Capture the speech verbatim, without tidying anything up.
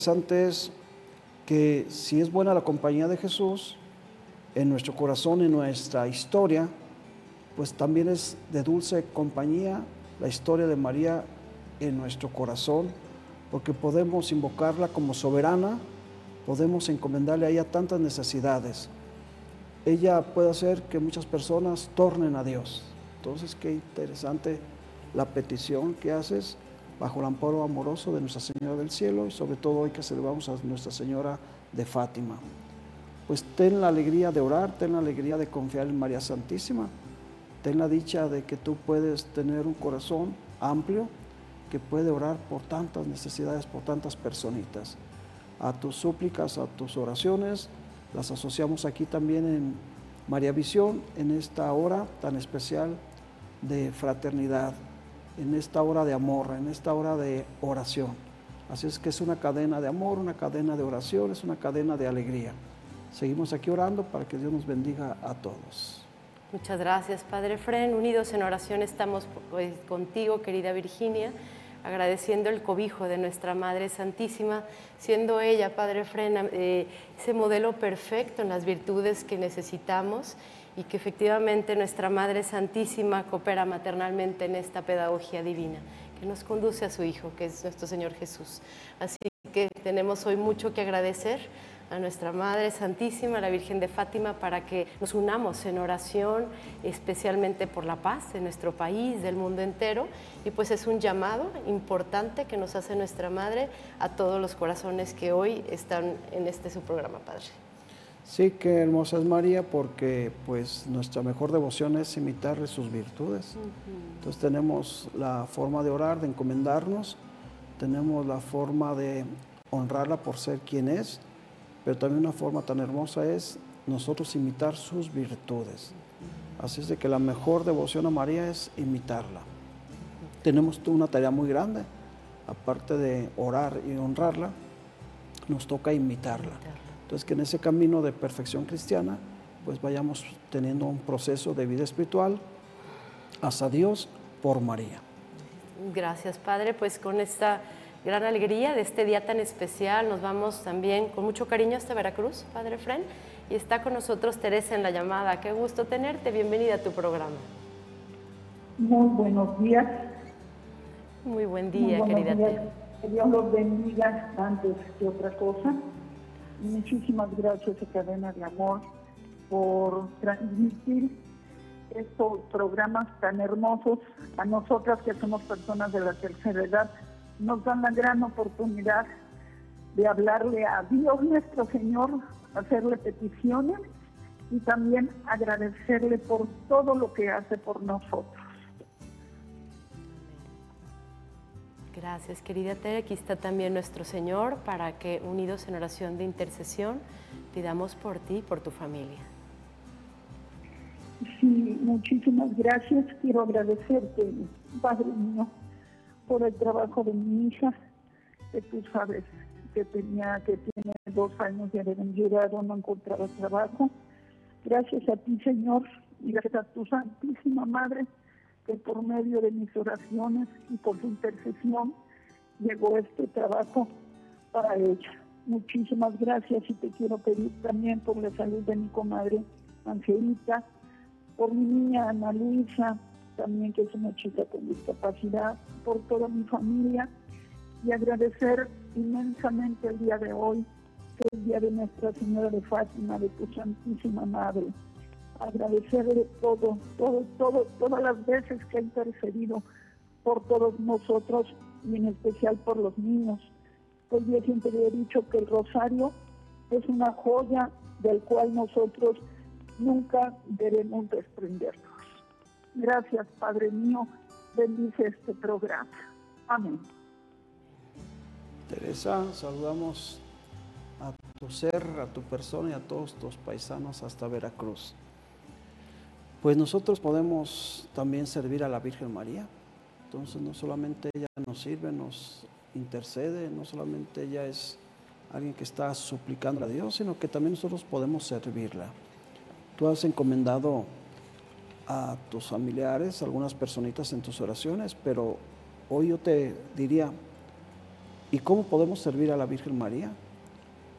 interesante es que si es buena la compañía de Jesús en nuestro corazón, en nuestra historia, pues también es de dulce compañía la historia de María en nuestro corazón, porque podemos invocarla como soberana, podemos encomendarle a ella tantas necesidades. Ella puede hacer que muchas personas tornen a Dios. Entonces, qué interesante la petición que haces bajo el amparo amoroso de Nuestra Señora del Cielo y sobre todo hoy que celebramos a Nuestra Señora de Fátima. Pues ten la alegría de orar, ten la alegría de confiar en María Santísima, ten la dicha de que tú puedes tener un corazón amplio que puede orar por tantas necesidades, por tantas personitas. A tus súplicas, a tus oraciones, las asociamos aquí también en María Visión, en esta hora tan especial de fraternidad, en esta hora de amor, en esta hora de oración. Así es que es una cadena de amor, una cadena de oración, es una cadena de alegría. Seguimos aquí orando para que Dios nos bendiga a todos. Muchas gracias, Padre Efrén. Unidos en oración estamos pues, contigo, querida Virginia, agradeciendo el cobijo de nuestra Madre Santísima, siendo ella, Padre Efrén, eh, ese modelo perfecto en las virtudes que necesitamos y que efectivamente nuestra Madre Santísima coopera maternalmente en esta pedagogía divina que nos conduce a su Hijo, que es nuestro Señor Jesús. Así que tenemos hoy mucho que agradecer a nuestra Madre Santísima, a la Virgen de Fátima, para que nos unamos en oración, especialmente por la paz de nuestro país, del mundo entero, y pues es un llamado importante que nos hace nuestra Madre a todos los corazones que hoy están en este su programa, Padre. Sí, qué hermosa es María, porque pues nuestra mejor devoción es imitarle sus virtudes. Uh-huh. Entonces tenemos la forma de orar, de encomendarnos, tenemos la forma de honrarla por ser quien es, pero también una forma tan hermosa es nosotros imitar sus virtudes. Así es de que la mejor devoción a María es imitarla. Tenemos una tarea muy grande, aparte de orar y honrarla, nos toca imitarla. Entonces, que en ese camino de perfección cristiana, pues vayamos teniendo un proceso de vida espiritual hacia Dios por María. Gracias, Padre. Pues con esta gran alegría de este día tan especial, nos vamos también con mucho cariño hasta Veracruz, Padre Efrén, y está con nosotros Teresa en la llamada. Qué gusto tenerte, bienvenida a tu programa. Muy buenos días. Muy buen día, Muy querida Teresa. Que Dios los bendiga antes que otra cosa. Muchísimas gracias a Cadena de Amor por transmitir estos programas tan hermosos. A nosotras que somos personas de la tercera edad, nos dan la gran oportunidad de hablarle a Dios nuestro Señor, hacerle peticiones y también agradecerle por todo lo que hace por nosotros. Gracias, querida Tere. Aquí está también nuestro Señor para que, unidos en oración de intercesión, pidamos por ti y por tu familia. Sí, muchísimas gracias. Quiero agradecerte, Padre mío, por el trabajo de mi hija, que tú sabes que tenía, que tiene dos años de haber llegado, no encontraba trabajo. Gracias a ti, Señor, y gracias a tu Santísima Madre, que por medio de mis oraciones y por su intercesión llegó este trabajo para ella. Muchísimas gracias y te quiero pedir también por la salud de mi comadre Angelita, por mi niña Ana Luisa, también que es una chica con discapacidad, por toda mi familia y agradecer inmensamente el día de hoy, que es el día de Nuestra Señora de Fátima, de tu Santísima Madre. Agradecerle todo, todo, todo, todas las veces que ha intercedido por todos nosotros y en especial por los niños. Pues yo siempre he dicho que el rosario es una joya del cual nosotros nunca debemos desprendernos. Gracias, Padre mío, bendice este programa. Amén. Teresa, saludamos a tu ser, a tu persona y a todos tus paisanos hasta Veracruz. Pues nosotros podemos también servir a la Virgen María. Entonces no solamente ella nos sirve, nos intercede, no solamente ella es alguien que está suplicando a Dios, sino que también nosotros podemos servirla. Tú has encomendado a tus familiares, algunas personitas en tus oraciones, pero hoy yo te diría, ¿Y cómo podemos servir a la Virgen María?